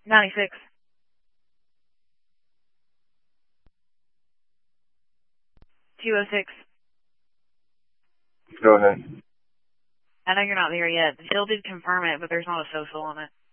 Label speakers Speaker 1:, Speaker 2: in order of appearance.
Speaker 1: 96. $206.
Speaker 2: Go ahead.
Speaker 1: I know you're not there yet. Phil did confirm it, but there's not a social on it.